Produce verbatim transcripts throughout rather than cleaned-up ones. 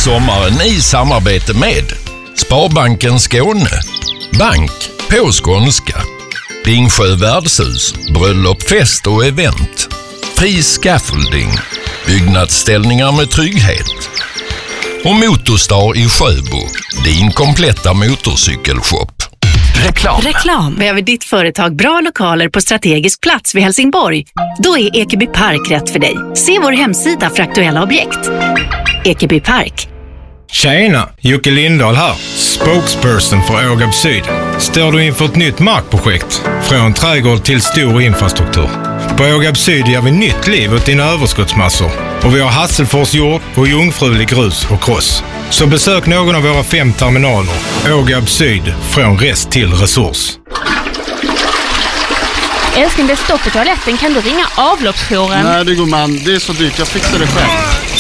sommaren i samarbete med Sparbanken Skåne, bank på skånska, Ringsjö värdshus, bröllop, fest och event, Fri Scaffolding, byggnadsställningar med trygghet och Motorstar i Sjöbo, din kompletta motorcykelshop. Reklam. Reklam. Behöver ditt företag bra lokaler på strategisk plats vid Helsingborg? Då är Ekeby Park rätt för dig. Se vår hemsida för aktuella objekt. Ekeby Park. Tjena, Jocke Lindahl här, spokesperson för Ågab Syd. Står du inför ett nytt markprojekt? Från trädgård till stor infrastruktur. På Ågab Syd ger vi nytt liv åt dina överskottsmassor. Och vi har Hasselfors jord och jungfrulig grus och kross. Så besök någon av våra fem terminaler. Ågab Syd, från rest till resurs. Älskling, det är stopp på toaletten. Kan du ringa avloppsjouren? Nej, det går man. Det är så dyrt. Jag fixar det själv.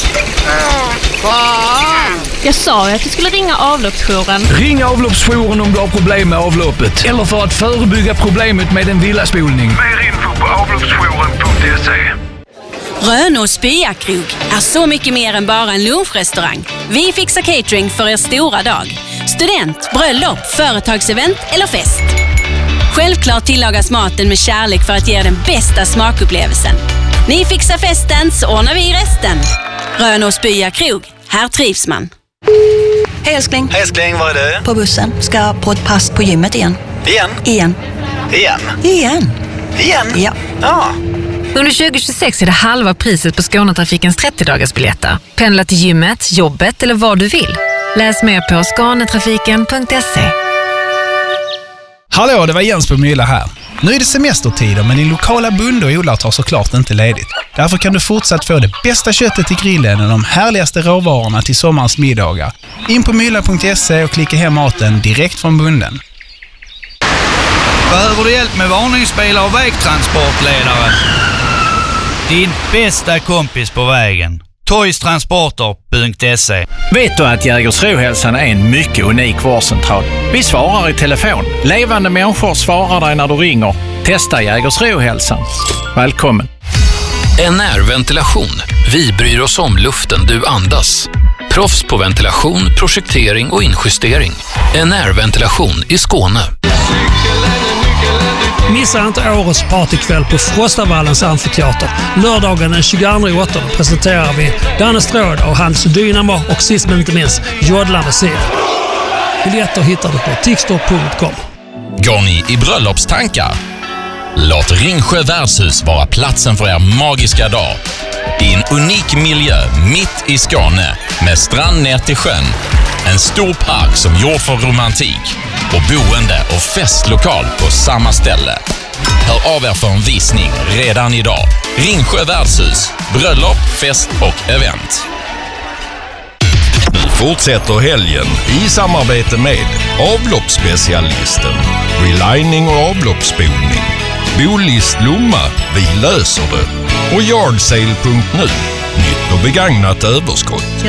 Fan! Jag sa ju att du skulle ringa avloppsjouren. Ring avloppsjouren om du har problem med avloppet. Eller för att förebygga problemet med en villaspolning. Mer info på avloppsjouren punkt se. Rönås Byakrog är så mycket mer än bara en lunchrestaurang. Vi fixar catering för er stora dag. Student, bröllop, företagsevent eller fest. Självklart tillagas maten med kärlek för att ge er den bästa smakupplevelsen. Ni fixar festen så ordnar vi resten. Rönås Byakrog, här trivs man. Hej älskling. Hej älskling, var är du? På bussen. Ska på ett pass på gymmet igen. Igen? Igen. Igen? Igen. Igen? Ja. Ja. Under tjugo tjugosex är det halva priset på Skånetrafikens trettio-dagarsbiljetter. Pendla till gymmet, jobbet eller vad du vill. Läs mer på skånetrafiken punkt se. Hallå, det var Jens på Mylla här. Nu är det semestertider, men din lokala bonde och odlare tar såklart inte ledigt. Därför kan du fortsatt få det bästa köttet till grillen och de härligaste råvarorna till sommarens middagar. In på mylla punkt se och klicka hem maten direkt från bonden. Behöver du hjälp med varningsbilar och vägtransportledare? Din bästa kompis på vägen. Toystransporter punkt se. Vet du att Jägersrohälsan är en mycket unik vårdcentral? Vi svarar i telefon. Levande människor svarar dig när du ringer. Testa Jägersrohälsan. Välkommen. N R-ventilation. Vi bryr oss om luften du andas. Proffs på ventilation, projektering och injustering. N R-ventilation i Skåne. Missa inte årets partykväll på Frostavallens amfiteater. Lördagen den tjugoandra åttonde presenterar vi Danne Stråd och hans Dynamo och sist men inte minst Jodla med Siv. Biljetter hittar du på tixter punkt com. Går ni i bröllopstankar? Låt Ringsjö värdshus vara platsen för er magiska dag. I en unik miljö mitt i Skåne med strand ner till sjön. En stor park som gjord för romantik och boende och festlokal på samma ställe. Hör av er för en visning redan idag. Ringsjö värdshus, bröllop, fest och event. Nu fortsätter helgen i samarbete med avloppsspecialisten, relining och avloppsspolning, Bolist Lomma, vi löser det, och Yardsale punkt nu, nytt och begagnat överskott.